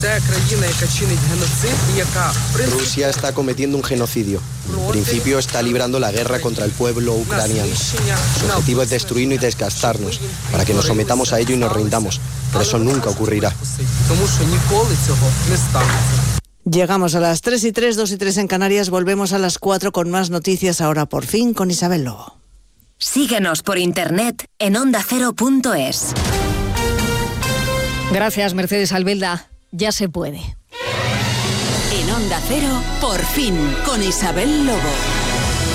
Rusia está cometiendo un genocidio. En principio está librando la guerra contra el pueblo ucraniano. Su objetivo es destruirnos y desgastarnos, para que nos sometamos a ello y nos rindamos. Pero eso nunca ocurrirá. Llegamos a las 3:03, 2:03 en Canarias. Volvemos a las 4 con más noticias, ahora por fin con Isabel Lobo. Síguenos por internet en ondacero.es. Gracias, Mercedes Albelda. Ya se puede. En Onda Cero, por fin, con Isabel Lobo.